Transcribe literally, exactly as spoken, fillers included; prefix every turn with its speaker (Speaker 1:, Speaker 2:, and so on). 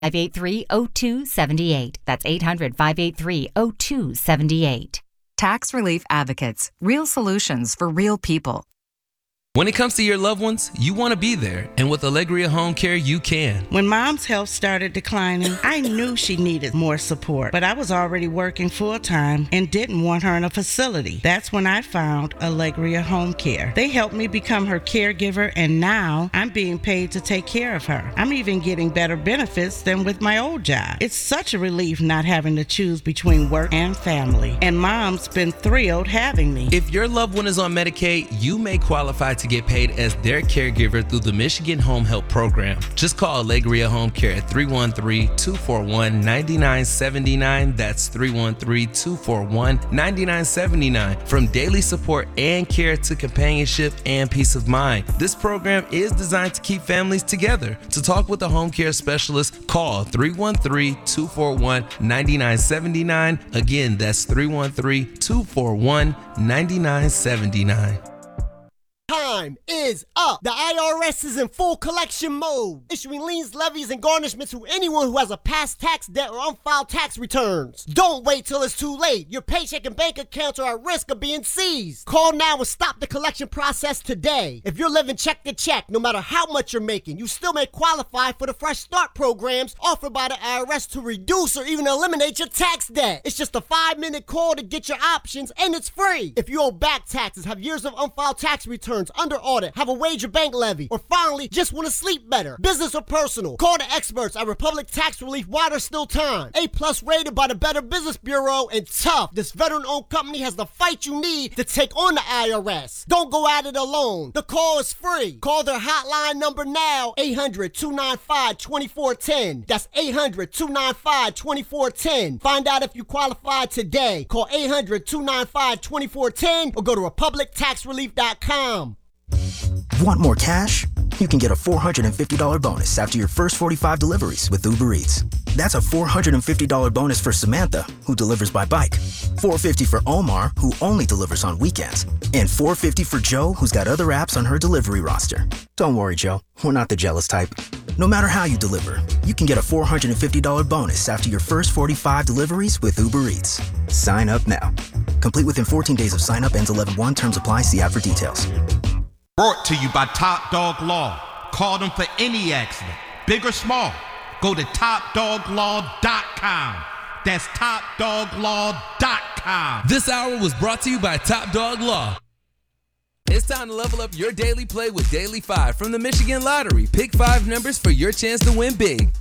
Speaker 1: five eight three, oh two seven eight. That's eight hundred, five eight three, oh two seven eight.
Speaker 2: Tax Relief Advocates. Real solutions for real people.
Speaker 3: When it comes to your loved ones, you want to be there. And with Allegria Home Care, you can.
Speaker 4: When Mom's health started declining, I knew she needed more support, but I was already working full-time and didn't want her in a facility. That's when I found Allegria Home Care. They helped me become her caregiver, and now I'm being paid to take care of her. I'm even getting better benefits than with my old job. It's such a relief not having to choose between work and family, and Mom's been thrilled having me.
Speaker 3: If your loved one is on Medicaid, you may qualify to get paid as their caregiver through the Michigan Home Health Program. Just call Allegria Home Care at three one three, two four one, nine nine seven nine. That's three one three, two four one, nine nine seven nine. From daily support and care to companionship and peace of mind, this program is designed to keep families together. To talk with a home care specialist, call three one three, two four one, nine nine seven nine. Again, that's three one three, two four one, nine nine seven nine.
Speaker 5: Time is up. The I R S is in full collection mode, issuing liens, levies, and garnishments to anyone who has a past tax debt or unfiled tax returns. Don't wait till it's too late. Your paycheck and bank accounts are at risk of being seized. Call now and stop the collection process today. If you're living check to check, no matter how much you're making, you still may qualify for the Fresh Start programs offered by the I R S to reduce or even eliminate your tax debt. It's just a five-minute call to get your options, and it's free. If you owe back taxes, have years of unfiled tax returns, under audit, have a wage or bank levy, or finally just want to sleep better, business or personal, call the experts at Republic Tax Relief while there's still time. A plus rated by the Better Business Bureau, and tough. This veteran-owned company has the fight you need to take on the I R S. Don't go at it alone. The call is free. Call their hotline number now, eight hundred, two nine five, two four one zero. That's eight hundred, two nine five, two four one zero. Find out if you qualify today. Call eight hundred, two nine five, two four one zero or go to republic tax relief dot com.
Speaker 6: Want more cash? You can get a four hundred fifty dollars bonus after your first forty-five deliveries with Uber Eats. That's a four hundred fifty dollars bonus for Samantha, who delivers by bike, four hundred fifty dollars for Omar, who only delivers on weekends, and four hundred fifty dollars for Joe, who's got other apps on her delivery roster. Don't worry, Joe. We're not the jealous type. No matter how you deliver, you can get a four hundred fifty dollars bonus after your first forty-five deliveries with Uber Eats. Sign up now. Complete within fourteen days of sign up, ends eleven one. Terms apply. See app for details.
Speaker 7: Brought to you by Top Dog Law. Call them for any accident, big or small. Go to top dog law dot com. That's top dog law dot com.
Speaker 3: This hour was brought to you by Top Dog Law. It's time to level up your daily play with Daily Five from the Michigan Lottery. Pick five numbers for your chance to win big.